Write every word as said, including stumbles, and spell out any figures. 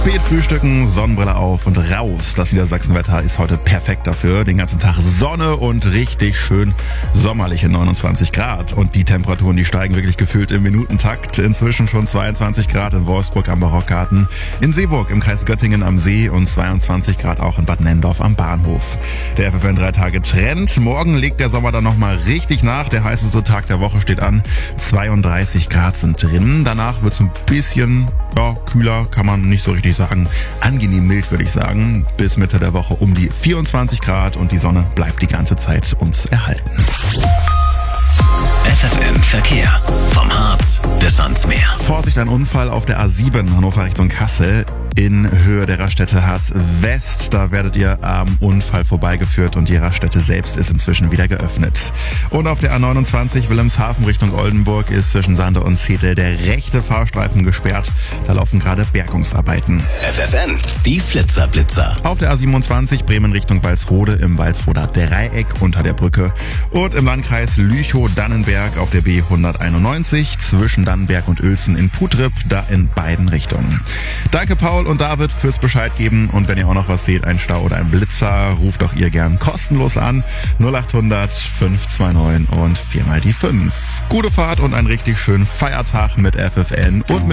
Spät frühstücken, Sonnenbrille auf und raus. Das Niedersachsenwetter ist heute perfekt dafür. Den ganzen Tag Sonne und richtig schön sommerliche neunundzwanzig Grad. Und die Temperaturen, die steigen wirklich gefühlt im Minutentakt. Inzwischen schon zweiundzwanzig Grad in Wolfsburg am Barockgarten, in Seeburg im Kreis Göttingen am See und zweiundzwanzig Grad auch in Bad Nenndorf am Bahnhof. Der F F N drei Tage Trend. Morgen legt der Sommer dann nochmal richtig nach. Der heißeste Tag der Woche steht an. zweiunddreißig Grad sind drin. Danach wird es ein bisschen ja, kühler, kann man nicht so richtig sagen. Angenehm mild, würde ich sagen. Bis Mitte der Woche um die vierundzwanzig Grad und die Sonne bleibt die ganze Zeit uns erhalten. F F N Verkehr. Vom Harz bis ans Meer. Vorsicht, ein Unfall auf der A sieben Hannover Richtung Kassel in Höhe der Raststätte Harz West. Da werdet ihr am Unfall vorbeigeführt und die Raststätte selbst ist inzwischen wieder geöffnet. Und auf der A neunundzwanzig Wilhelmshaven Richtung Oldenburg ist zwischen Sande und Zetel der rechte Fahrstreifen gesperrt. Da laufen gerade Bergungsarbeiten. F F N, die Flitzerblitzer. Auf der A siebenundzwanzig Bremen Richtung Walsrode im Walsroder Dreieck unter der Brücke. Und im Landkreis Lüchow-Dannenberg auf der B hunderteinundneunzig zwischen Dannenberg und Uelzen in Putrip, da in beiden Richtungen. Danke Paul und David fürs Bescheid geben. Und wenn ihr auch noch was seht, ein Stau oder ein Blitzer, ruft doch ihr gern kostenlos an. null acht hundert fünf zwei neun und viermal die fünf. Gute Fahrt und einen richtig schönen Feiertag mit F F N und mit